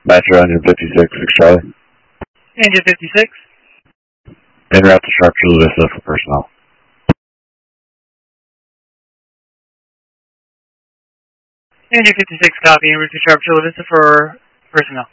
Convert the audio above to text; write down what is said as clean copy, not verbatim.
Metro Engine 56, 6 Charlie. Engine 56. En route to Sharp Chula Vista for personnel. Engine 56, copy. En route to Sharp Chula Vista for personnel.